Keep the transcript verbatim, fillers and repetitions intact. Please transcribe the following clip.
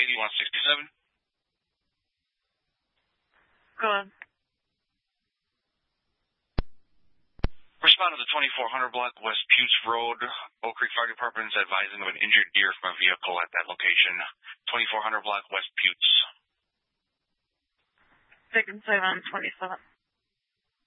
eighty-one sixty-seven. Go ahead. Respond to the twenty-four hundred block West Putes Road. Oak Creek Fire Department is advising of an injured deer from a vehicle at that location. twenty-four hundred block West Putes. Victim seven twenty-seven.